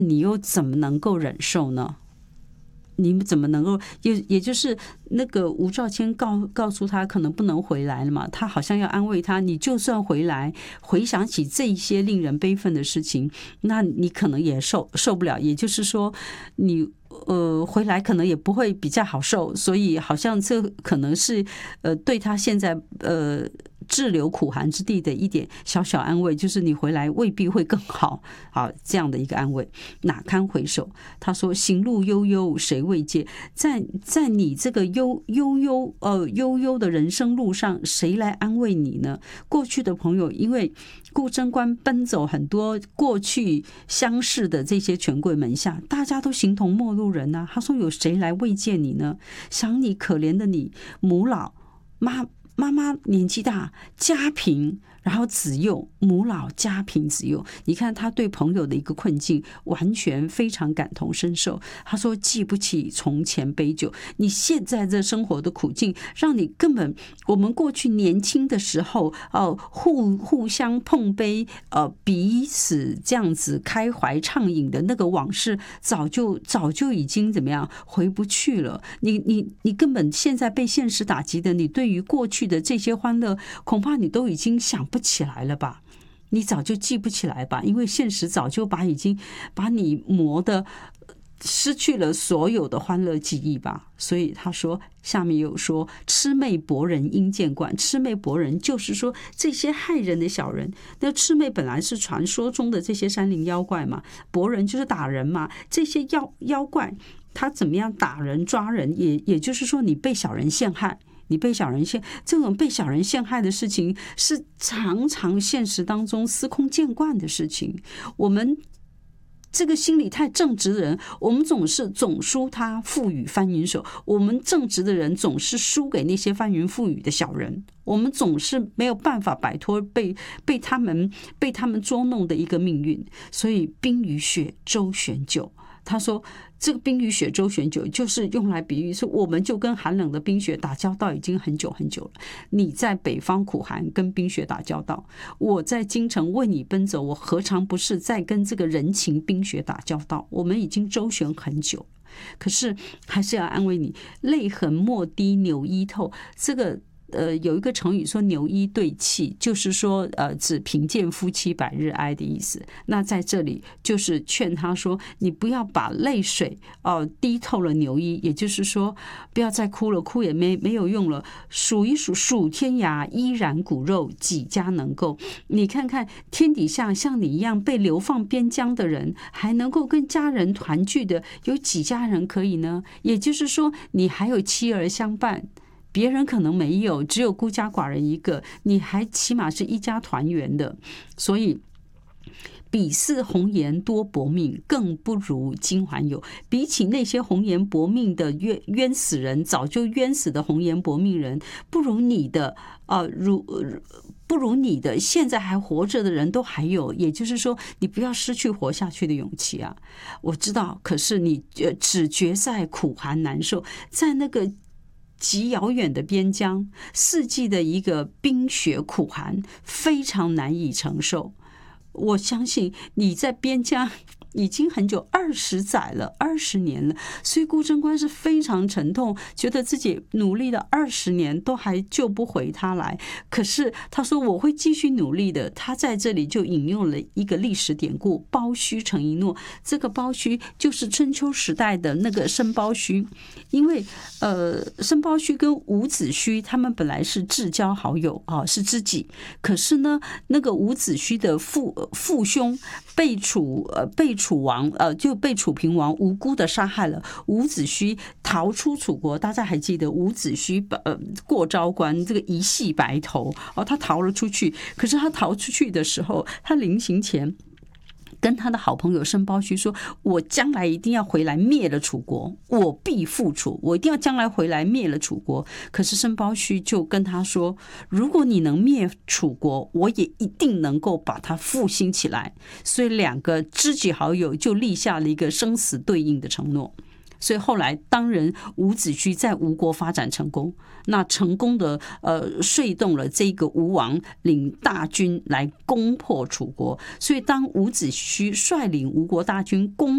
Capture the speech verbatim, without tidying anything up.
你又怎么能够忍受呢？你们怎么能够，也也就是那个吴兆谦告告诉他可能不能回来了嘛，他好像要安慰他，你就算回来，回想起这一些令人悲愤的事情，那你可能也受受不了。也就是说，你呃回来可能也不会比较好受，所以好像这可能是呃对他现在呃。滞留苦寒之地的一点小小安慰，就是你回来未必会更好，好这样的一个安慰，哪堪回首？他说：“行路悠悠，谁慰藉？在在你这个悠悠悠呃悠悠的人生路上，谁来安慰你呢？过去的朋友，因为顾贞观奔走很多过去相识的这些权贵门下，大家都形同陌路人啊。他说：有谁来慰藉你呢？想你可怜的你母老妈。”妈妈年纪大，家贫，然后子幼，母老家贫子幼。你看他对朋友的一个困境，完全非常感同身受。他说：“记不起从前杯酒，你现在这生活的苦境，让你根本我们过去年轻的时候，呃，互互相碰杯，呃，彼此这样子开怀畅饮的那个往事，早就早就已经怎么样回不去了。你你你根本现在被现实打击的，你对于过去的这些欢乐，恐怕你都已经想不起来了吧？你早就记不起来吧？因为现实早就把已经把你磨的失去了所有的欢乐记忆吧。所以他说，下面有说，魑魅魍人应见惯。魑魅魍人就是说这些害人的小人。那魑魅本来是传说中的这些山林妖怪嘛，魍人就是打人嘛，这些妖妖怪他怎么样打人抓人，也也就是说你被小人陷害。你被小人陷，这种被小人陷害的事情是常常现实当中司空见惯的事情。我们这个心里太正直的人，我们总是总输他覆雨翻云手；我们正直的人总是输给那些翻云覆雨的小人。我们总是没有办法摆脱被被他们被他们捉弄的一个命运。所以冰与雪周旋久。他说这个冰与雪周旋久就是用来比喻，是我们就跟寒冷的冰雪打交道已经很久很久了。你在北方苦寒跟冰雪打交道，我在京城为你奔走，我何尝不是在跟这个人情冰雪打交道？我们已经周旋很久，可是还是要安慰你，泪痕莫滴纽衣透。这个呃，有一个成语说牛衣对泣，就是说呃，指贫贱夫妻百日哀的意思。那在这里就是劝他说，你不要把泪水哦、呃、滴透了牛衣，也就是说不要再哭了，哭也没没有用了。数一数数天涯，依然骨肉，几家能够？你看看天底下像你一样被流放边疆的人，还能够跟家人团聚的，有几家人可以呢？也就是说，你还有妻儿相伴。别人可能没有，只有孤家寡人一个，你还起码是一家团圆的。所以比似红颜多薄命，更不如金环有。比起那些红颜薄命的冤冤死人，早就冤死的红颜薄命人，不如你的呃，如不如你的现在还活着的人都还有。也就是说，你不要失去活下去的勇气啊！我知道，可是你只觉在苦寒难受，在那个极遥远的边疆，四季的一个冰雪苦寒，非常难以承受。我相信你在边疆已经很久，二十载了，二十年了，所以顾贞观是非常沉痛，觉得自己努力了二十年都还救不回他来。可是他说我会继续努力的。他在这里就引用了一个历史典故，包虚成一诺。这个包虚就是春秋时代的那个申包胥，因为呃，申包胥跟伍子胥他们本来是至交好友啊，是知己。可是呢，那个伍子胥的父父兄被楚呃被楚王呃就被楚平王无辜的杀害了。伍子胥逃出楚国，大家还记得伍子胥呃过昭关这个一系白头哦，他逃了出去。可是他逃出去的时候，他临行前跟他的好朋友申包胥说，我将来一定要回来灭了楚国，我必复楚，我一定要将来回来灭了楚国。可是申包胥就跟他说，如果你能灭楚国，我也一定能够把它复兴起来。所以两个知己好友就立下了一个生死对应的承诺。所以后来当然伍子胥在吴国发展成功，那成功的呃说动了这个吴王领大军来攻破楚国。所以当伍子胥率领吴国大军攻